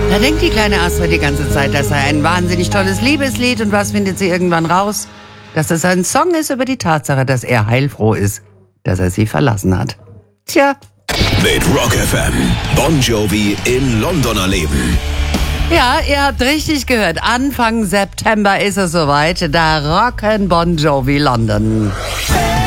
Da denkt die kleine Astrid die ganze Zeit, das sei ein wahnsinnig tolles Liebeslied. Und was findet sie irgendwann raus? Dass es ein Song ist über die Tatsache, dass er heilfroh ist, dass er sie verlassen hat. Tja. Mit Rock FM. Bon Jovi in London erleben. Ja, ihr habt richtig gehört. Anfang September ist es soweit. Da rocken Bon Jovi London.